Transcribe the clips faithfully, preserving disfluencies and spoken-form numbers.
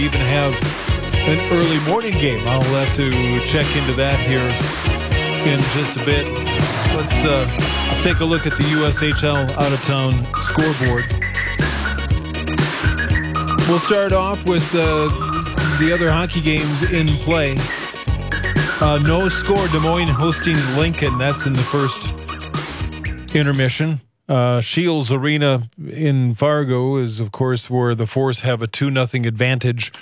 even have an early morning game. I'll have to check into that here in just a bit. Let's, uh, let's take a look at the U S H L out-of-town scoreboard. We'll start off with uh, the other hockey games in play. Uh, no score, Des Moines hosting Lincoln. That's in the first intermission. Uh, Shields Arena in Fargo is, of course, where the Force have a two nothing advantage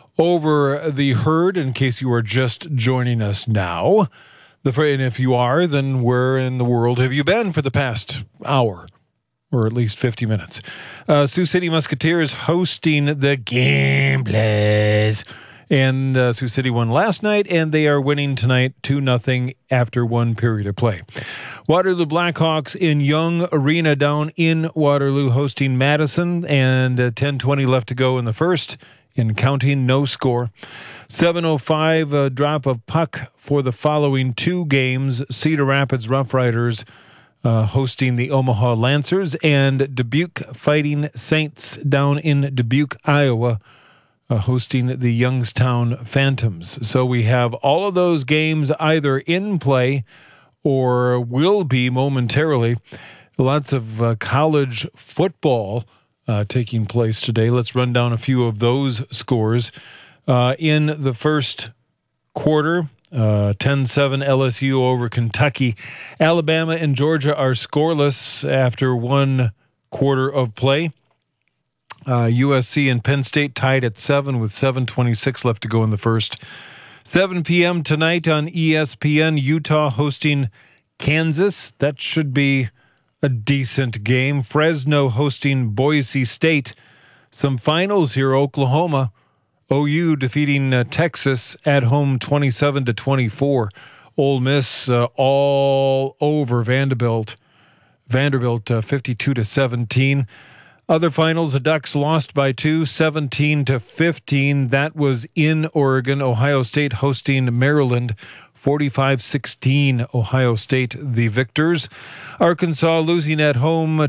over the Herd, in case you are just joining us now. The, and if you are, then where in the world have you been for the past hour? Or at least fifty minutes. Uh, Sioux City Musketeers hosting the Gamblers. And uh, Sioux City won last night, and they are winning tonight two nothing after one period of play. Waterloo Blackhawks in Young Arena down in Waterloo hosting Madison, and uh, ten twenty left to go in the first, in counting, no score. seven oh five uh, drop of puck for the following two games. Cedar Rapids Rough Riders uh, hosting the Omaha Lancers, and Dubuque Fighting Saints down in Dubuque, Iowa, Uh, hosting the Youngstown Phantoms. So we have all of those games either in play or will be momentarily. Lots of uh, college football uh, taking place today. Let's run down a few of those scores. Uh, in the first quarter, uh, ten seven L S U over Kentucky. Alabama and Georgia are scoreless after one quarter of play. Uh, U S C and Penn State tied at seven with seven twenty-six left to go in the first. seven p.m. tonight on E S P N, Utah hosting Kansas. That should be a decent game. Fresno hosting Boise State. Some finals here. Oklahoma, O U defeating uh, Texas at home twenty-seven to twenty-four. Ole Miss uh, all over Vanderbilt. Vanderbilt uh, fifty-two to seventeen. Other finals, the Ducks lost by two, seventeen to fifteen. That was in Oregon. Ohio State hosting Maryland, forty-five sixteen. Ohio State the victors. Arkansas losing at home